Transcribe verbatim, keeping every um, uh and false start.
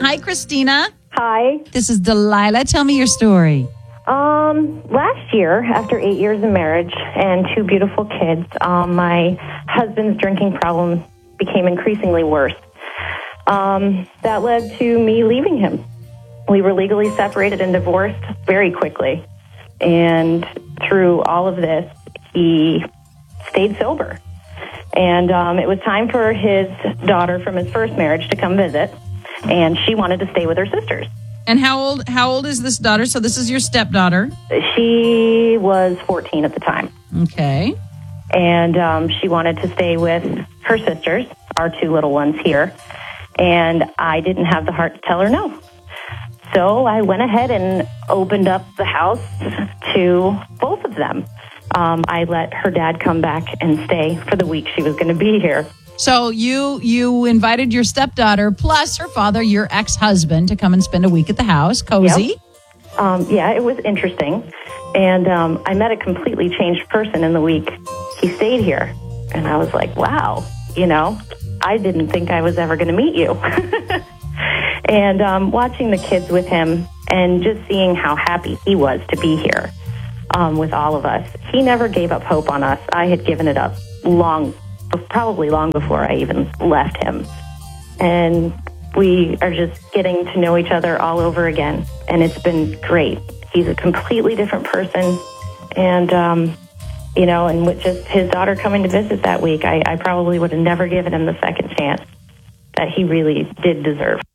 Hi, Christina. Hi. This is Delilah. Tell me your story. Um, last year, after eight years of marriage and two beautiful kids, um, my husband's drinking problem became increasingly worse. Um, that led to me leaving him. We were legally separated and divorced very quickly. And through all of this, he stayed sober. And um, it was time for his daughter from his first marriage to come visit. And she wanted to stay with her sisters. And how old how old is this daughter? So this is your stepdaughter. She was fourteen at the time. Okay. And um, she wanted to stay with her sisters, our two little ones here. And I didn't have the heart to tell her no. So I went ahead and opened up the house to both of them. Um, I let her dad come back and stay for the week she was going to be here. So you you invited your stepdaughter plus her father, your ex-husband, to come and spend a week at the house. Cozy. Yep. Um, yeah, it was interesting. And um, I met a completely changed person in the week he stayed here. And I was like, wow, you know, I didn't think I was ever going to meet you. And um, watching the kids with him and just seeing how happy he was to be here um, with all of us. He never gave up hope on us. I had given it up long probably long before I even left him. And we are just getting to know each other all over again. And it's been great. He's a completely different person. And, um, you know, and with just his daughter coming to visit that week, I, I probably would have never given him the second chance that he really did deserve.